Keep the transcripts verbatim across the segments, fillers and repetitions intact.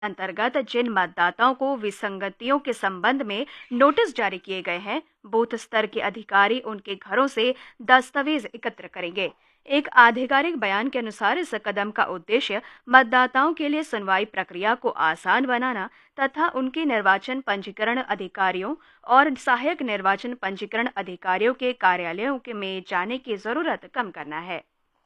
अंतर्गत जिन मतदाताओं को विसंगतियों के संबंध में नोटिस जारी किए गए हैं, बूथ स्तर के अधिकारी उनके घरों से दस्तावेज एकत्र करेंगे। एक आधिकारिक बयान के अनुसार इस कदम का उद्देश्य मतदाताओं के लिए सुनवाई प्रक्रिया को आसान बनाना तथा उनके निर्वाचन पंजीकरण अधिकारियों और सहायक निर्वाचन पंजीकरण अधिकारियों के कार्यालयों के में जाने की जरूरत कम करना है।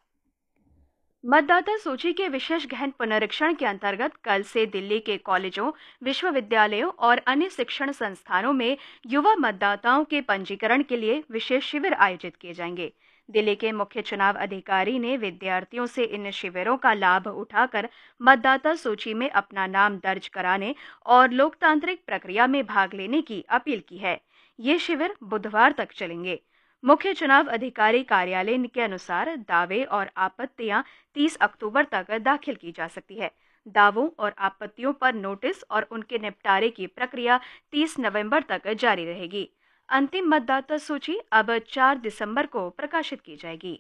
मतदाता सूची के विशेष गहन पुनरीक्षण के अंतर्गत कल से दिल्ली के कॉलेजों, विश्वविद्यालयों और अन्य शिक्षण संस्थानों में युवा मतदाताओं के पंजीकरण के लिए विशेष शिविर आयोजित किए जाएंगे। दिल्ली के मुख्य चुनाव अधिकारी ने विद्यार्थियों से इन शिविरों का लाभ उठाकर मतदाता सूची में अपना नाम दर्ज कराने और लोकतांत्रिक प्रक्रिया में भाग लेने की अपील की है। ये शिविर बुधवार तक चलेंगे। मुख्य चुनाव अधिकारी कार्यालय के अनुसार दावे और आपत्तियां तीस अक्टूबर तक दाखिल की जा सकती है। दावों और आपत्तियों पर नोटिस और उनके निपटारे की प्रक्रिया तीस नवंबर तक जारी रहेगी। अंतिम मतदाता सूची अब चार दिसंबर को प्रकाशित की जाएगी।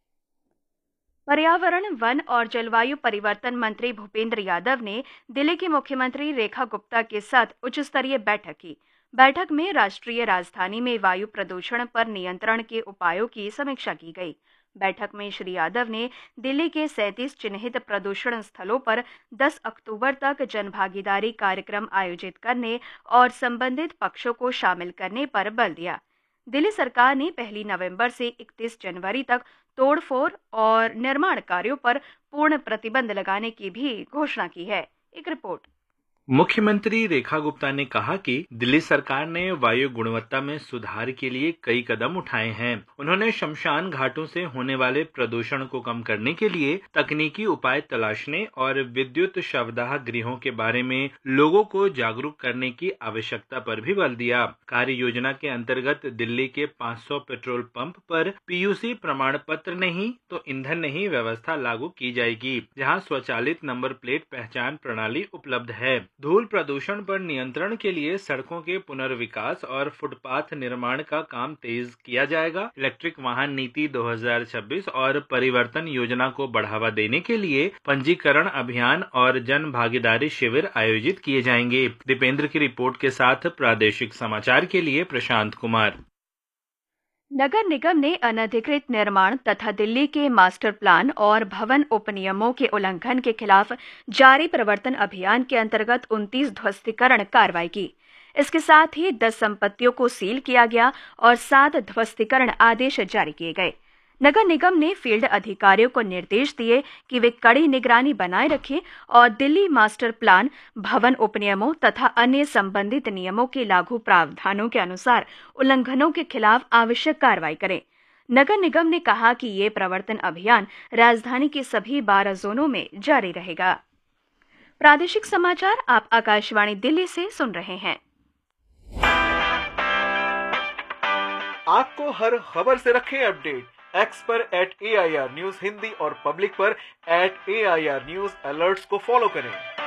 पर्यावरण, वन और जलवायु परिवर्तन मंत्री भूपेंद्र यादव ने दिल्ली की मुख्यमंत्री रेखा गुप्ता के साथ उच्च स्तरीय बैठक की। बैठक में राष्ट्रीय राजधानी में वायु प्रदूषण पर नियंत्रण के उपायों की समीक्षा की गई। बैठक में श्री यादव ने दिल्ली के सैंतीस चिन्हित प्रदूषण स्थलों पर दस अक्टूबर तक जनभागीदारी कार्यक्रम आयोजित करने और संबंधित पक्षों को शामिल करने पर बल दिया। दिल्ली सरकार ने पहली नवंबर से इकतीस जनवरी तक तोड़फोड़ और निर्माण कार्यों पर पूर्ण प्रतिबंध लगाने की भी घोषणा की है। एक रिपोर्ट। मुख्यमंत्री रेखा गुप्ता ने कहा कि दिल्ली सरकार ने वायु गुणवत्ता में सुधार के लिए कई कदम उठाए हैं। उन्होंने शमशान घाटों से होने वाले प्रदूषण को कम करने के लिए तकनीकी उपाय तलाशने और विद्युत शवदाह गृहों के बारे में लोगों को जागरूक करने की आवश्यकता पर भी बल दिया। कार्य योजना के अंतर्गत दिल्ली के पाँच सौ पेट्रोल पंप पर पीयूसी प्रमाण पत्र नहीं तो ईंधन नहीं व्यवस्था लागू की जाएगी, जहां स्वचालित नंबर प्लेट पहचान प्रणाली उपलब्ध है। धूल प्रदूषण पर नियंत्रण के लिए सड़कों के पुनर्विकास और फुटपाथ निर्माण का काम तेज किया जाएगा। इलेक्ट्रिक वाहन नीति दो हज़ार छब्बीस और परिवर्तन योजना को बढ़ावा देने के लिए पंजीकरण अभियान और जन भागीदारी शिविर आयोजित किए जाएंगे। दीपेंद्र की रिपोर्ट के साथ प्रादेशिक समाचार के लिए प्रशांत कुमार। नगर निगम ने अनधिकृत निर्माण तथा दिल्ली के मास्टर प्लान और भवन उपनियमों के उल्लंघन के खिलाफ जारी प्रवर्तन अभियान के अंतर्गत उनतीस ध्वस्तीकरण कार्रवाई की। इसके साथ ही दस संपत्तियों को सील किया गया और सात ध्वस्तीकरण आदेश जारी किए गए। नगर निगम ने फील्ड अधिकारियों को निर्देश दिए कि वे कड़ी निगरानी बनाए रखें और दिल्ली मास्टर प्लान, भवन उपनियमों तथा अन्य संबंधित नियमों के लागू प्रावधानों के अनुसार उल्लंघनों के खिलाफ आवश्यक कार्रवाई करें। नगर निगम ने कहा कि ये प्रवर्तन अभियान राजधानी के सभी बारह जोनों में जारी रहेगा। प्रादेशिक समाचार आप आकाशवाणी दिल्ली से सुन रहे हैं। आपको हर खबर से रखें अपडेट। एक्स पर eight A I R news Hindi और पब्लिक पर eight A I R news alerts को फॉलो करें।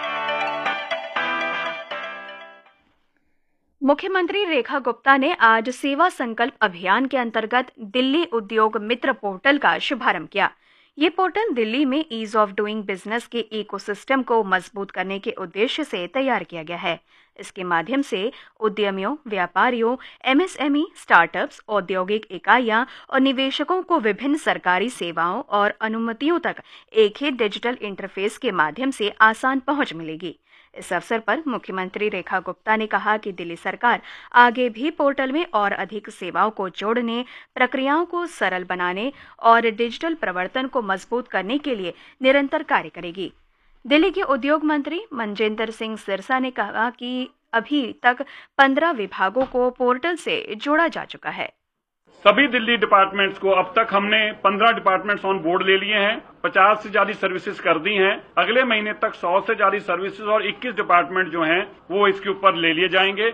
मुख्यमंत्री रेखा गुप्ता ने आज सेवा संकल्प अभियान के अंतर्गत दिल्ली उद्योग मित्र पोर्टल का शुभारंभ किया। ये पोर्टल दिल्ली में ईज ऑफ डूइंग बिजनेस के इकोसिस्टम को मजबूत करने के उद्देश्य से तैयार किया गया है। इसके माध्यम से उद्यमियों, व्यापारियों, M S M E, startups, औद्योगिक इकाइयां और निवेशकों को विभिन्न सरकारी सेवाओं और अनुमतियों तक एक ही डिजिटल इंटरफेस के माध्यम से आसान पहुंच मिलेगी। इस अवसर पर मुख्यमंत्री रेखा गुप्ता ने कहा कि दिल्ली सरकार आगे भी पोर्टल में और अधिक सेवाओं को जोड़ने, प्रक्रियाओं को सरल बनाने और डिजिटल प्रवर्तन को मजबूत करने के लिए निरंतर कार्य करेगी। दिल्ली के उद्योग मंत्री मनजिंदर सिंह सिरसा ने कहा कि अभी तक पंद्रह विभागों को पोर्टल से जोड़ा जा चुका है। सभी दिल्ली डिपार्टमेंट्स को अब तक हमने पंद्रह डिपार्टमेंट्स ऑन बोर्ड ले लिए हैं, पचास से ज्यादा सर्विसेज कर दी हैं। अगले महीने तक सौ से ज्यादा सर्विसेज और इक्कीस डिपार्टमेंट जो हैं वो इसके ऊपर ले लिए जाएंगे।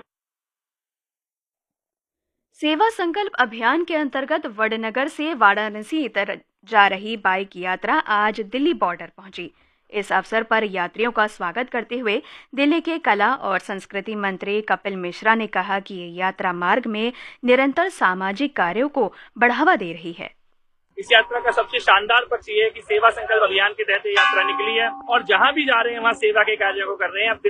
सेवा संकल्प अभियान के अंतर्गत वडनगर से वाराणसी तरफ जा रही बाइक यात्रा आज दिल्ली बॉर्डर पहुंची। इस अवसर पर यात्रियों का स्वागत करते हुए दिल्ली के कला और संस्कृति मंत्री कपिल मिश्रा ने कहा कि ये यात्रा मार्ग में निरंतर सामाजिक कार्यों को बढ़ावा दे रही है। इस यात्रा का सबसे शानदार पक्ष ये है कि सेवा संकल्प अभियान के तहत ये यात्रा निकली है और जहां भी जा रहे हैं वहां सेवा के कार्यों को कर रहे हैं। अब